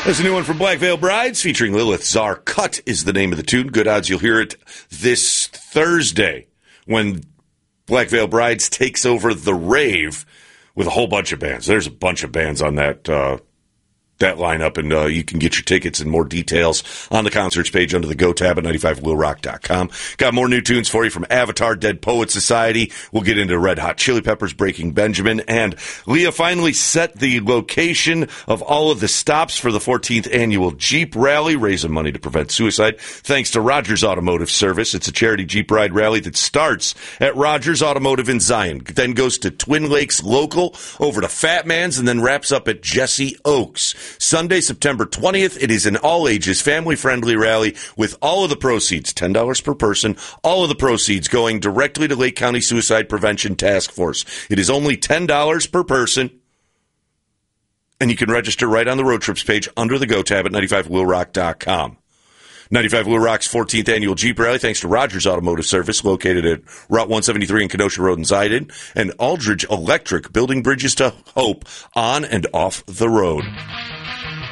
There's a new one from Black Veil Brides featuring Lilith Czar. Cut is the name of the tune. Good odds you'll hear it this Thursday when Black Veil Brides takes over the rave with a whole bunch of bands. There's a bunch of bands on that lineup, and you can get your tickets and more details on the concerts page under the Go tab at 95willrock.com. Got more new tunes for you from Avatar, Dead Poet Society. We'll get into Red Hot Chili Peppers, Breaking Benjamin, and Leah finally set the location of all of the stops for the 14th annual Jeep Rally, raising money to prevent suicide, thanks to Rogers Automotive Service. It's a charity Jeep Ride Rally that starts at Rogers Automotive in Zion, then goes to Twin Lakes Local, over to Fat Man's, and then wraps up at Jesse Oaks. Sunday, September 20th, it is an all-ages, family-friendly rally with all of the proceeds, $10 per person, all of the proceeds going directly to Lake County Suicide Prevention Task Force. It is only $10 per person, and you can register right on the road trips page under the Go tab at 95willrock.com. 95 Will Rock's 14th annual Jeep Rally, thanks to Rogers Automotive Service, located at Route 173 in Kenosha Road in Zidon, and Aldridge Electric, building bridges to hope on and off the road.